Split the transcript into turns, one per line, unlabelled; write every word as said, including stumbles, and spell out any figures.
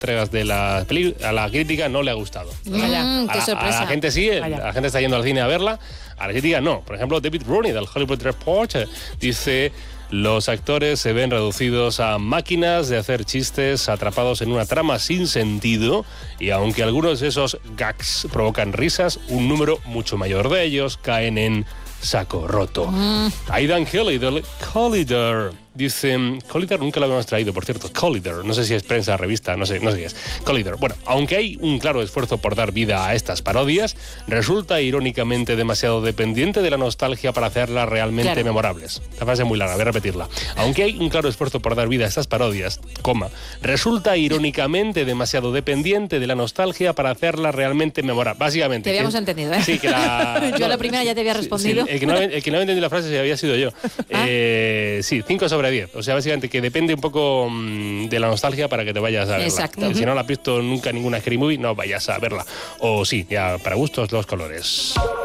entregas de la película, a la crítica no le ha gustado.
Vaya,
a,
qué
la,
sorpresa.
a la gente sí,
Vaya.
la gente está yendo al cine a verla, a la crítica no. Por ejemplo, David Rooney del Hollywood Reporter dice: los actores se ven reducidos a máquinas de hacer chistes atrapados en una trama sin sentido, y aunque algunos de esos gags provocan risas, un número mucho mayor de ellos caen en saco roto. Mm. Aidan Kelly del Collider dice: Collider nunca lo habíamos traído, por cierto. Collider, no sé si es prensa, revista, no sé, no sé qué es. Collider. Bueno, aunque hay un claro esfuerzo por dar vida a estas parodias, resulta irónicamente demasiado dependiente de la nostalgia para hacerlas realmente claro. memorables. Esta frase es muy larga, voy a repetirla. Aunque hay un claro esfuerzo por dar vida a estas parodias, coma, resulta irónicamente demasiado dependiente de la nostalgia para hacerlas realmente memorables. Básicamente.
Te habíamos
que,
entendido, ¿eh?
Sí, que la...
yo no, a la primera ya te había respondido.
Sí, sí, el, que no, el que no había entendido la frase había sido yo. ¿Ah? Eh, sí, cinco sobre diez. O sea, básicamente que depende un poco mmm, de la nostalgia para que te vayas a verla.
Exacto.
Uh-huh. Si no la has visto nunca ninguna Scary Movie, no vayas a verla. O sí, ya para gustos los colores.